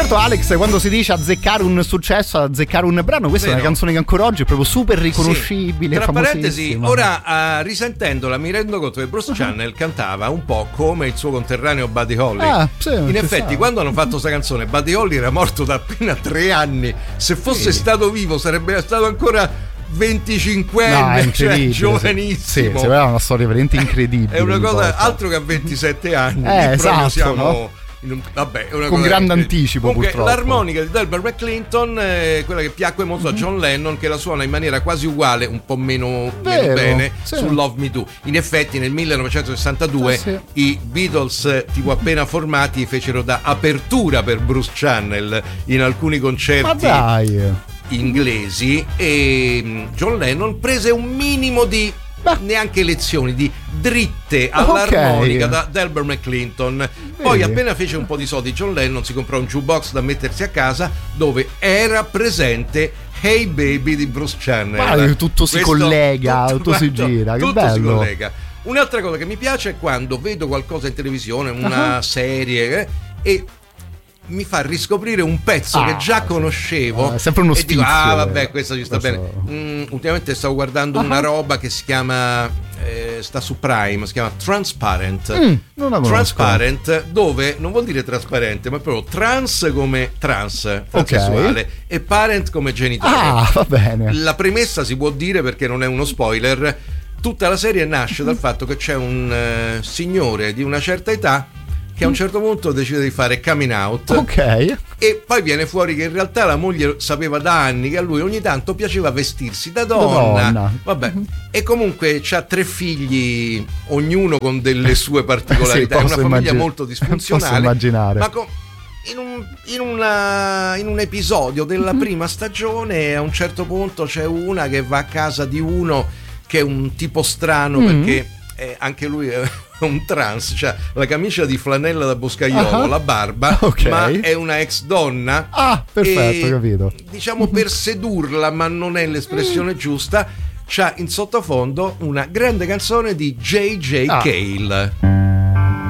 certo, Alex, quando si dice azzeccare un successo, azzeccare un brano, questa è una canzone che ancora oggi è proprio super riconoscibile. Tra parentesi, ora risentendola mi rendo conto che Bruce Channel cantava un po' come il suo conterraneo Buddy Holly. In effetti, quando hanno fatto questa canzone, Buddy Holly era morto da appena 3 anni. Se fosse stato vivo sarebbe stato ancora 25enne, cioè giovanissimo. Sì, era una storia veramente incredibile. È una cosa, altro che a 27 anni. Esatto, siamo, no? Vabbè, è una con cosa grande anticipo. Comunque, purtroppo l'armonica di Delbert McClinton è quella che piacque molto a John Lennon, che la suona in maniera quasi uguale, un po' meno bene, su Love Me Do. In effetti nel 1962 i Beatles, tipo appena formati, fecero da apertura per Bruce Channel in alcuni concerti inglesi, e John Lennon prese un minimo di neanche lezioni, di dritte all'armonica da Delbert McClinton. Poi appena fece un po' di soldi, John Lennon si comprò un jukebox da mettersi a casa dove era presente Hey Baby di Bruce Channel. Tutto si collega, tutto si gira, che tutto bello. Si collega. Un'altra cosa che mi piace è quando vedo qualcosa in televisione, una serie, e mi fa riscoprire un pezzo che già conoscevo, sempre uno sfizio, e dico vabbè, questo ci sta bene. Ultimamente stavo guardando una roba che si chiama sta su Prime, si chiama Transparent. Non la conosco. Transparent, dove non vuol dire trasparente, ma proprio trans come transessuale e parent come genitore. Va bene. La premessa si può dire perché non è uno spoiler. Tutta la serie nasce dal fatto che c'è un signore di una certa età che a un certo punto decide di fare coming out, e poi viene fuori che in realtà la moglie sapeva da anni che a lui ogni tanto piaceva vestirsi da donna. Vabbè, e comunque c'ha 3 figli, ognuno con delle sue particolarità. È una famiglia molto disfunzionale. Posso immaginare. Ma in un episodio della prima stagione, a un certo punto c'è una che va a casa di uno che è un tipo strano, perché anche lui è un trans, cioè la camicia di flanella da boscaiolo, la barba, ma è una ex donna. Perfetto, capito. Diciamo, per sedurla, ma non è l'espressione giusta, c'ha in sottofondo una grande canzone di J.J. Cale.